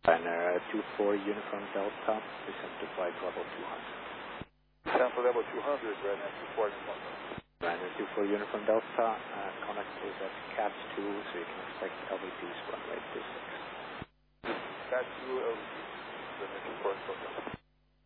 Ryanair 24 Uniform Delta, descend to flight level 200. Sample level 200, Ryanair 24 Uniform Delta. Ryanair 24 Uniform Delta, connect is at CAT 2, so you can expect LVPs runway 26. CAT 2, LVP, Ryanair 24 Uniform Delta.